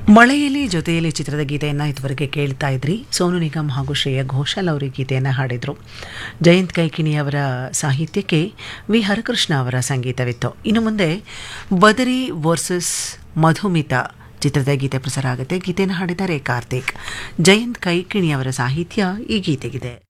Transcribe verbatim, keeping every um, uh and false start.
ಮಳೆಯಲ್ಲಿ ಜೊತೆಯಲ್ಲಿ ಚಿತ್ರದ ಗೀತೆಯನ್ನು ಇದುವರೆಗೆ ಕೇಳ್ತಾ ಇದ್ರಿ. ಸೋನು ನಿಗಮ್ ಹಾಗೂ ಶ್ರೇಯಾ ಘೋಷಾಲ್ ಅವರು ಗೀತೆಯನ್ನು ಹಾಡಿದರು. ಜಯಂತ್ ಕೈಕಿಣಿ ಅವರ ಸಾಹಿತ್ಯಕ್ಕೆ ವಿ ಹರಕೃಷ್ಣ ಅವರ ಸಂಗೀತವಿತ್ತು. ಇನ್ನು ಮುಂದೆ ಬದರಿ ವರ್ಸಸ್ ಮಧುಮಿತಾ ಚಿತ್ರದ ಗೀತೆ ಪ್ರಸಾರ ಆಗುತ್ತೆ. ಗೀತೆಯನ್ನು ಹಾಡಿದ್ದಾರೆ ಕಾರ್ತಿಕ್. ಜಯಂತ್ ಕೈಕಿಣಿ ಅವರ ಸಾಹಿತ್ಯ ಈ ಗೀತೆಗಿದೆ.